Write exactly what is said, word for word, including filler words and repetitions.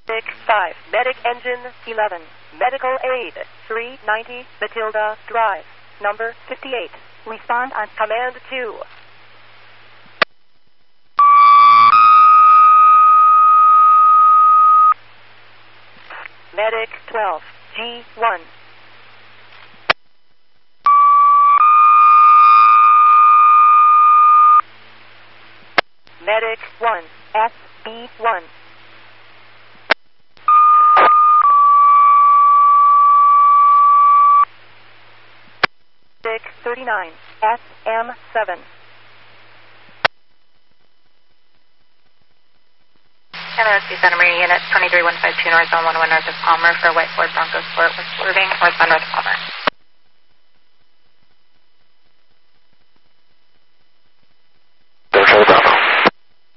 Medic five, Medic Engine eleven, Medical Aid three ninety, Matilda Drive, number fifty-eight. Respond on Command two. Medic twelve, G one. Medic one, S B one. Medic thirty-nine, S M seven. Canada Rescue Santa Maria Unit twenty-three one five two North Zone one one North of Palmer for White Ford Bronco Sport was swerving northbound North Palmer.